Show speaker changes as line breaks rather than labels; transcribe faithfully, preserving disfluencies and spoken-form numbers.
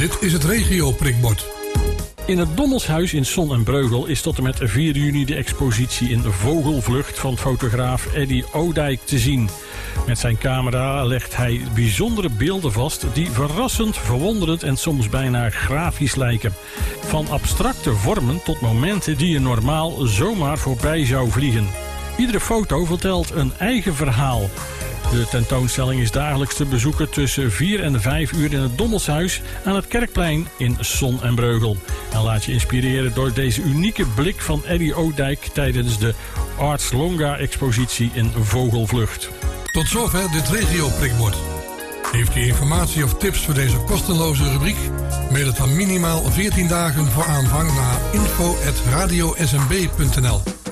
Dit is het regio prikbord.
In het Dommelshuis in Son en Breugel is tot en met vier juni de expositie in Vogelvlucht van fotograaf Eddy Odijk te zien. Met zijn camera legt hij bijzondere beelden vast die verrassend, verwonderend en soms bijna grafisch lijken. Van abstracte vormen tot momenten die je normaal zomaar voorbij zou vliegen. Iedere foto vertelt een eigen verhaal. De tentoonstelling is dagelijks te bezoeken tussen vier en vijf uur in het Dommelshuis aan het Kerkplein in Son en Breugel. En laat je inspireren door deze unieke blik van Eddy Odijk tijdens de Arts Longa-expositie in Vogelvlucht.
Tot zover dit regio prikbord. Heeft u informatie of tips voor deze kostenloze rubriek? Mail het dan minimaal veertien dagen voor aanvang naar info at radio s m b punt n l.